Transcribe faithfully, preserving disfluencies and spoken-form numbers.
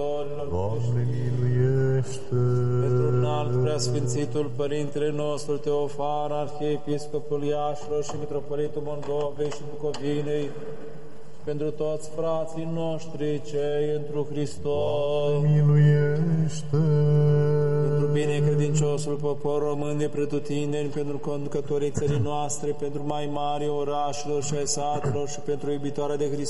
Doamne, miluiește! Pentru înalt preasfințitul Părintele nostru Teofan, Arhiepiscopul Iașilor și Mitropolitul Moldovei și Bucovinei, pentru toți frații noștri cei întru Hristos, Doamne, miluiește! pentru binecredinciosul popor român de pretutindeni, pentru conducătorii țării noastre, pentru mai mari orașelor și ai satelor și pentru iubitoarea de Hristos,